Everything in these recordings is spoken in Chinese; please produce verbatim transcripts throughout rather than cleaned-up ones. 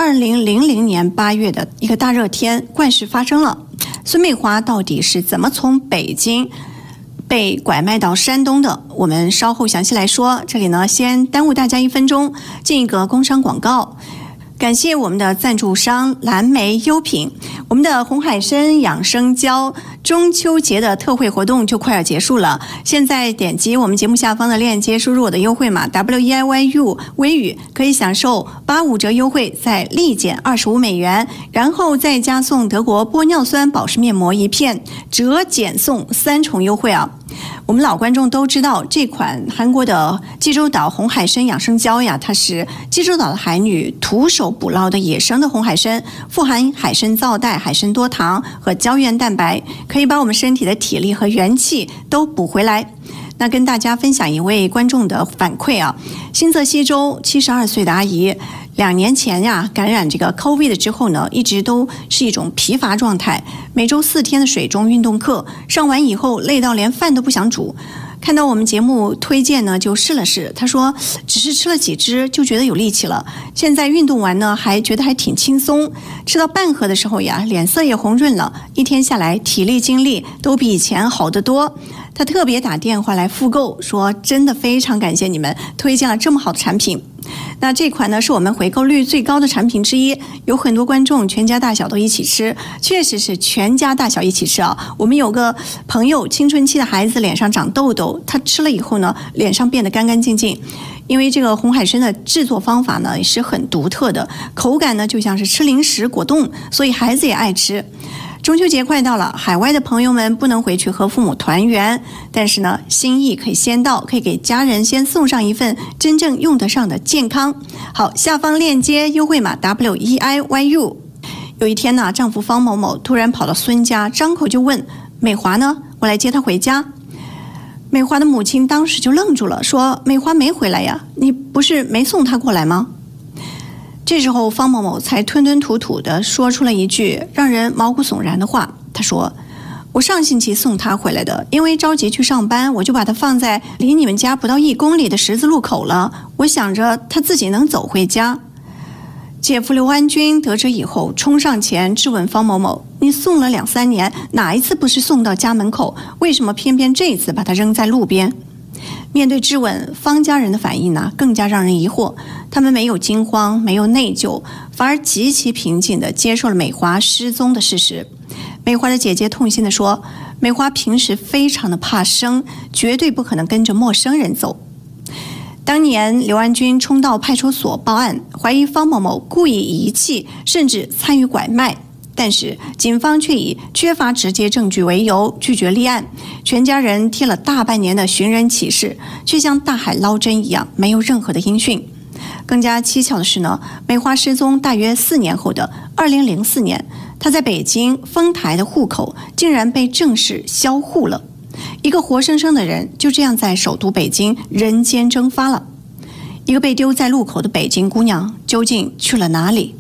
二零零零年八月的一个大热天，怪事发生了。孙美华到底是怎么从北京被拐卖到山东的？我们稍后详细来说。这里呢，先耽误大家一分钟，进一个工商广告。感谢我们的赞助商蓝莓优品。我们的红海参养生胶中秋节的特惠活动就快要结束了，现在点击我们节目下方的链接，输入我的优惠码 W E I Y U 微语，可以享受八五折优惠，再立减二十五美元，然后再加送德国玻尿酸保湿面膜一片，折减送三重优惠啊！我们老观众都知道，这款韩国的济州岛红海参养生胶呀，它是济州岛的海女徒手捕捞的野生的红海参，富含海参皂苷、海参多糖和胶原蛋白，可以把我们身体的体力和元气都补回来。那跟大家分享一位观众的反馈啊，新泽西州七十二岁的阿姨，两年前呀感染这个 COVID 之后呢，一直都是一种疲乏状态，每周四天的水中运动课上完以后累到连饭都不想煮。看到我们节目推荐呢，就试了试。他说只是吃了几支就觉得有力气了，现在运动完呢还觉得还挺轻松，吃到半盒的时候呀，脸色也红润了，一天下来体力精力都比以前好得多。他特别打电话来复购，说真的非常感谢你们推荐了这么好的产品。那这款呢是我们回购率最高的产品之一，有很多观众全家大小都一起吃，确实是全家大小一起吃啊。我们有个朋友青春期的孩子脸上长痘痘，他吃了以后呢，脸上变得干干净净。因为这个红海参的制作方法呢也是很独特的，口感呢就像是吃零食果冻，所以孩子也爱吃。中秋节快到了，海外的朋友们不能回去和父母团圆，但是呢，心意可以先到，可以给家人先送上一份真正用得上的健康。好，下方链接优惠码 W E I Y U。有一天呢，丈夫方某某突然跑到孙家，张口就问：“美华呢？我来接她回家。”美华的母亲当时就愣住了，说：“美华没回来呀，你不是没送她过来吗？”这时候方某某才吞吞吐吐地说出了一句让人毛骨悚然的话，他说：“我上星期送她回来的，因为着急去上班，我就把她放在离你们家不到一公里的十字路口了，我想着她自己能走回家。”姐夫刘安军得知以后冲上前质问方某某：“你送了两三年，哪一次不是送到家门口？为什么偏偏这一次把她扔在路边？”面对质问，方家人的反应呢更加让人疑惑。他们没有惊慌，没有内疚，反而极其平静地接受了美华失踪的事实。美华的姐姐痛心地说：“美华平时非常的怕生，绝对不可能跟着陌生人走。”当年刘安军冲到派出所报案，怀疑方某某故意遗弃，甚至参与拐卖。但是警方却以缺乏直接证据为由拒绝立案，全家人贴了大半年的寻人启事，却像大海捞针一样没有任何的音讯。更加蹊跷的是呢，美华失踪大约四年后的二零零四年，她在北京丰台的户口竟然被正式销户了。一个活生生的人就这样在首都北京人间蒸发了。一个被丢在路口的北京姑娘究竟去了哪里？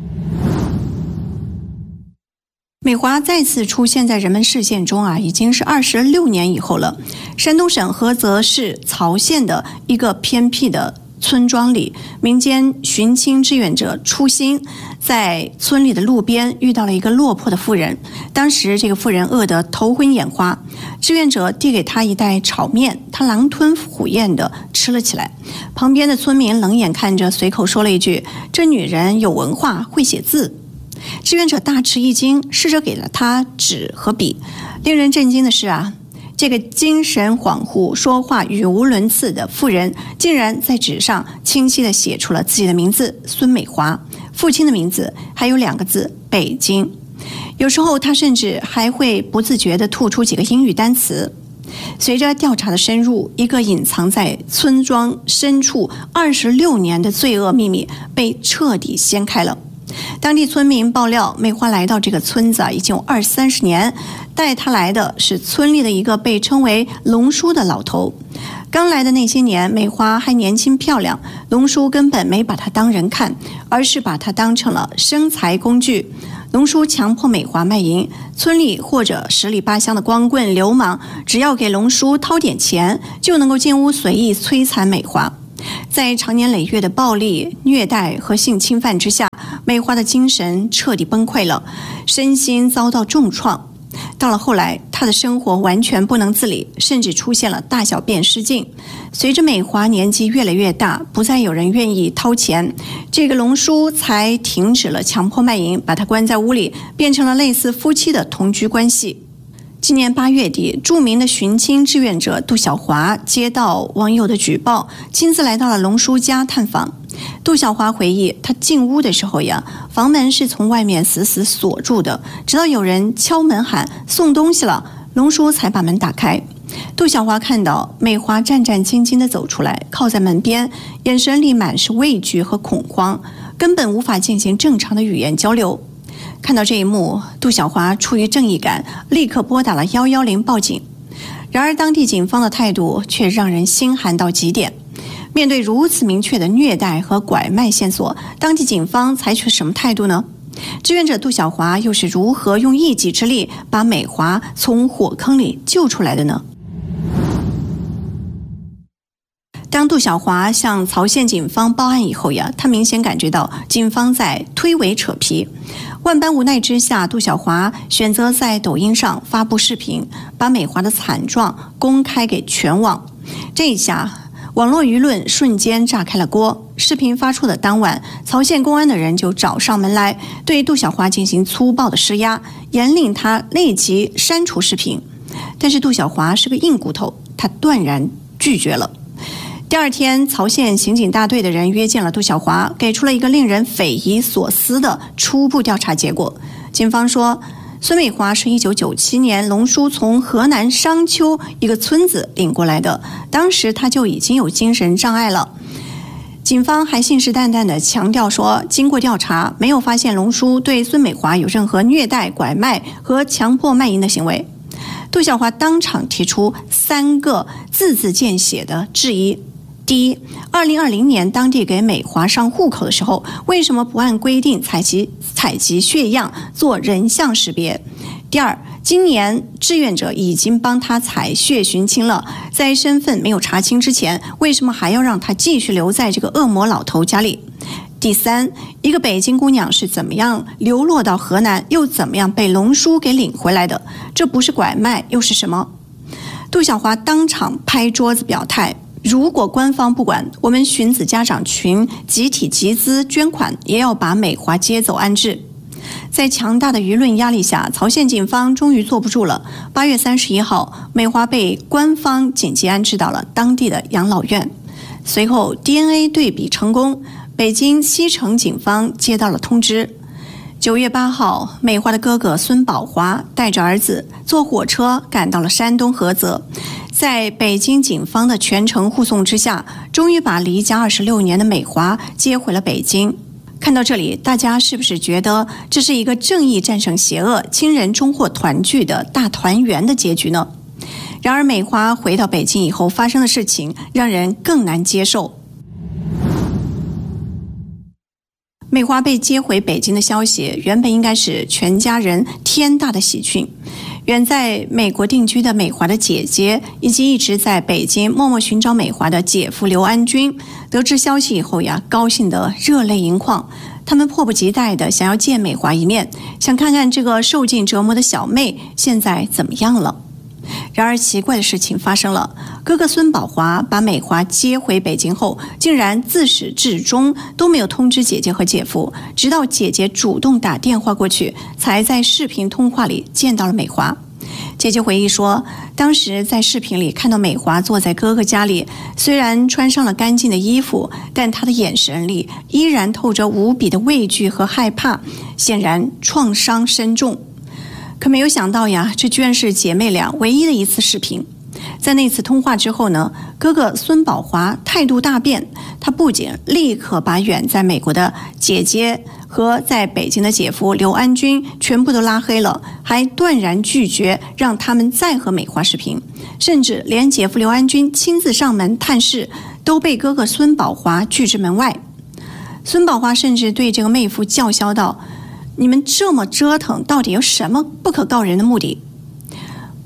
美华再次出现在人们视线中啊，已经是二十六年以后了。山东省菏泽市曹县的一个偏僻的村庄里，民间寻亲志愿者初心在村里的路边遇到了一个落魄的妇人。当时这个妇人饿得头昏眼花，志愿者递给她一袋炒面，她狼吞虎咽地吃了起来。旁边的村民冷眼看着，随口说了一句：“这女人有文化，会写字。”志愿者大吃一惊，试着给了他纸和笔。令人震惊的是啊，这个精神恍惚、说话语无伦次的妇人，竟然在纸上清晰地写出了自己的名字孙美华，父亲的名字，还有两个字北京。有时候他甚至还会不自觉地吐出几个英语单词。随着调查的深入，一个隐藏在村庄深处二十六年的罪恶秘密被彻底掀开了。当地村民爆料，美华来到这个村子啊，已经有二三十年。带她来的是村里的一个被称为龙叔的老头。刚来的那些年，美华还年轻漂亮，龙叔根本没把她当人看，而是把她当成了生财工具。龙叔强迫美华卖淫，村里或者十里八乡的光棍流氓，只要给龙叔掏点钱，就能够进屋随意摧残美华。在长年累月的暴力、虐待和性侵犯之下， 美华的精神彻底崩溃了，身心遭到重创。到了后来，她的生活完全不能自理，甚至出现了大小便失禁。随着美华年纪越来越大，不再有人愿意掏钱，这个龙叔才停止了强迫卖淫，把她关在屋里，变成了类似夫妻的同居关系。今年八月底，著名的寻亲志愿者杜小华接到网友的举报，亲自来到了龙叔家探访。杜小华回忆，他进屋的时候呀，房门是从外面死死锁住的，直到有人敲门喊送东西了，龙叔才把门打开。杜小华看到美华战战兢兢地走出来，靠在门边，眼神里满是畏惧和恐慌，根本无法进行正常的语言交流。看到这一幕，杜小华出于正义感，立刻拨打了一一零报警。然而当地警方的态度却让人心寒到极点。面对如此明确的虐待和拐卖线索，当地警方采取什么态度呢？志愿者杜小华又是如何用一己之力把美华从火坑里救出来的呢？当杜小华向曹县警方报案以后呀，他明显感觉到警方在推诿扯皮。万般无奈之下，杜小华选择在抖音上发布视频，把美华的惨状公开给全网。这一下，网络舆论瞬间炸开了锅。视频发出的当晚，曹县公安的人就找上门来，对杜小华进行粗暴的施压，严令他立即删除视频。但是杜小华是个硬骨头，他断然拒绝了。第二天，曹县刑警大队的人约见了杜小华，给出了一个令人匪夷所思的初步调查结果。警方说，孙美华是一九九七年龙叔从河南商丘一个村子领过来的，当时他就已经有精神障碍了。警方还信誓旦旦地强调说，经过调查，没有发现龙叔对孙美华有任何虐待、拐卖和强迫卖淫的行为。杜小华当场提出三个字字见血的质疑。第一，二零二零年当地给美华上户口的时候，为什么不按规定采集采集血样做人像识别？第二，今年志愿者已经帮他采血寻亲了，在身份没有查清之前，为什么还要让他继续留在这个恶魔老头家里？第三，一个北京姑娘是怎么样流落到河南，又怎么样被龙叔给领回来的？这不是拐卖又是什么？杜小华当场拍桌子表态，如果官方不管，我们寻子家长群集体集资捐款，也要把美华接走安置。在强大的舆论压力下，曹县警方终于坐不住了。八月三十一号，美华被官方紧急安置到了当地的养老院。随后 D N A 对比成功，北京西城警方接到了通知。九月八号，美华的哥哥孙宝华带着儿子坐火车赶到了山东菏泽，在北京警方的全程护送之下，终于把离家二十六年的美华接回了北京。看到这里，大家是不是觉得这是一个正义战胜邪恶、亲人终获团聚的大团圆的结局呢？然而美华回到北京以后发生的事情让人更难接受。美华被接回北京的消息原本应该是全家人天大的喜讯。远在美国定居的美华的姐姐，以及一直在北京默默寻找美华的姐夫刘安军，得知消息以后呀，高兴得热泪盈眶。他们迫不及待地想要见美华一面，想看看这个受尽折磨的小妹现在怎么样了。然而奇怪的事情发生了，哥哥孙宝华把美华接回北京后，竟然自始至终都没有通知姐姐和姐夫，直到姐姐主动打电话过去，才在视频通话里见到了美华。姐姐回忆说，当时在视频里看到美华坐在哥哥家里，虽然穿上了干净的衣服，但她的眼神里依然透着无比的畏惧和害怕，显然创伤深重。可没有想到呀，这居然是姐妹俩唯一的一次视频。在那次通话之后呢，哥哥孙宝华态度大变，他不仅立刻把远在美国的姐姐和在北京的姐夫刘安军全部都拉黑了，还断然拒绝让他们再和美华视频，甚至连姐夫刘安军亲自上门探视都被哥哥孙宝华拒之门外。孙宝华甚至对这个妹夫叫嚣道，你们这么折腾，到底有什么不可告人的目的？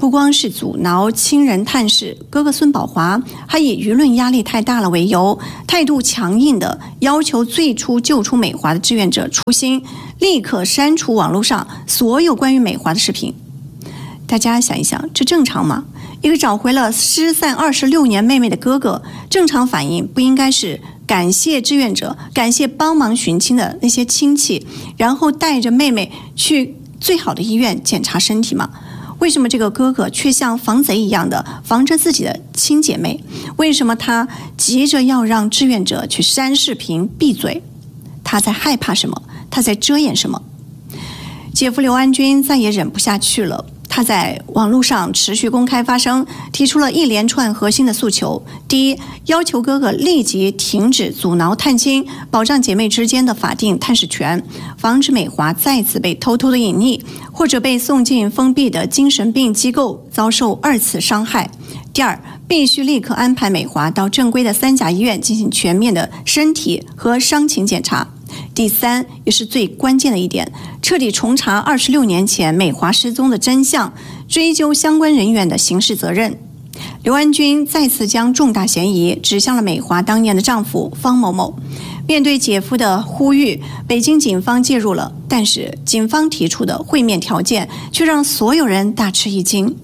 不光是阻挠亲人探视，哥哥孙宝华还以舆论压力太大了为由，态度强硬的要求最初救出美华的志愿者初心立刻删除网络上所有关于美华的视频。大家想一想，这正常吗？一个找回了失散二十六年妹妹的哥哥，正常反应不应该是感谢志愿者，感谢帮忙寻亲的那些亲戚，然后带着妹妹去最好的医院检查身体吗？为什么这个哥哥却像防贼一样的防着自己的亲姐妹？为什么他急着要让志愿者去删视频闭嘴？他在害怕什么？他在遮掩什么？姐夫刘安军再也忍不下去了，他在网络上持续公开发声，提出了一连串核心的诉求。第一，要求哥哥立即停止阻挠探亲，保障姐妹之间的法定探视权，防止美华再次被偷偷的隐匿，或者被送进封闭的精神病机构遭受二次伤害。第二，必须立刻安排美华到正规的三甲医院进行全面的身体和伤情检查。第三，也是最关键的一点，彻底重查二十六年前美华失踪的真相，追究相关人员的刑事责任。刘安军再次将重大嫌疑指向了美华当年的丈夫方某某。面对姐夫的呼吁，北京警方介入了，但是警方提出的会面条件却让所有人大吃一惊。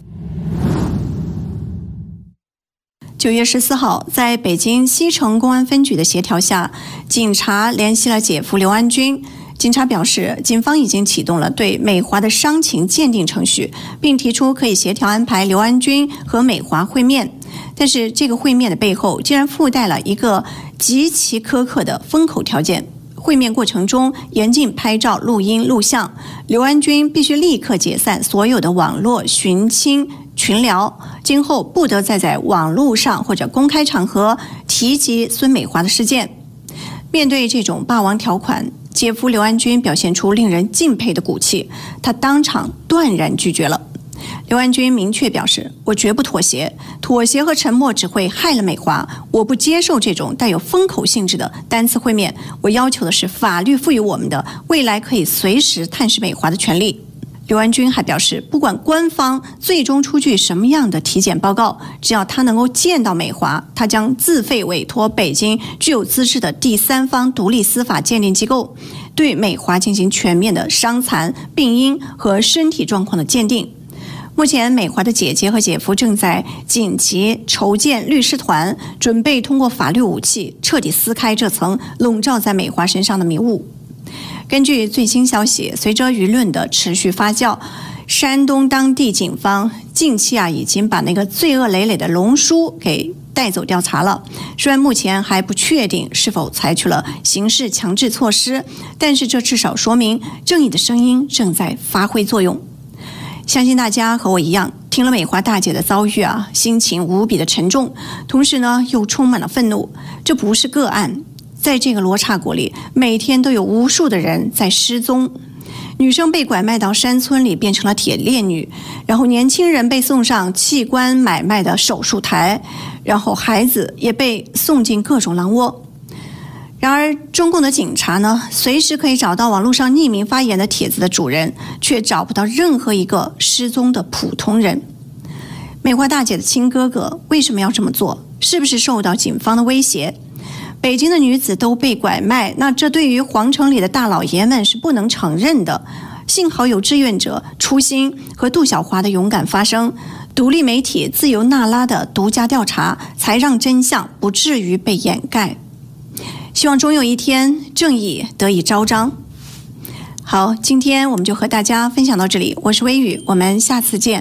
九月十四号，在北京西城公安分局的协调下，警察联系了姐夫刘安军。警察表示，警方已经启动了对美华的伤情鉴定程序，并提出可以协调安排刘安军和美华会面。但是这个会面的背后竟然附带了一个极其苛刻的封口条件，会面过程中严禁拍照、录音、录像，刘安军必须立刻解散所有的网络寻亲群聊，今后不得再在网络上或者公开场合提及孙美华的事件。面对这种霸王条款，姐夫刘安军表现出令人敬佩的骨气，他当场断然拒绝了。刘安军明确表示，我绝不妥协，妥协和沉默只会害了美华，我不接受这种带有封口性质的单次会面，我要求的是法律赋予我们的未来可以随时探视美华的权利。刘安军还表示，不管官方最终出具什么样的体检报告，只要他能够见到美华，他将自费委托北京具有资质的第三方独立司法鉴定机构，对美华进行全面的伤残、病因和身体状况的鉴定。目前，美华的姐姐和姐夫正在紧急筹建律师团，准备通过法律武器彻底撕开这层笼罩在美华身上的迷雾。根据最新消息，随着舆论的持续发酵，山东当地警方近期啊已经把那个罪恶累累的龙叔给带走调查了。虽然目前还不确定是否采取了刑事强制措施，但是这至少说明正义的声音正在发挥作用。相信大家和我一样，听了美华大姐的遭遇啊，心情无比的沉重，同时呢又充满了愤怒。这不是个案，在这个罗刹国里，每天都有无数的人在失踪。女生被拐卖到山村里变成了铁链女，然后年轻人被送上器官买卖的手术台，然后孩子也被送进各种狼窝。然而中共的警察呢，随时可以找到网络上匿名发言的帖子的主人，却找不到任何一个失踪的普通人。美华大姐的亲哥哥为什么要这么做？是不是受到警方的威胁？北京的女子都被拐卖，那这对于皇城里的大老爷们是不能承认的。幸好有志愿者初心和杜小华的勇敢发声，独立媒体自由娜拉的独家调查，才让真相不至于被掩盖。希望终有一天正义得以昭彰。好，今天我们就和大家分享到这里，我是微雨，我们下次见。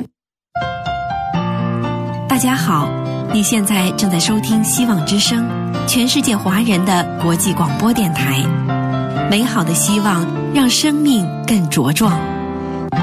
大家好，你现在正在收听希望之声，全世界华人的国际广播电台。美好的希望让生命更茁壮。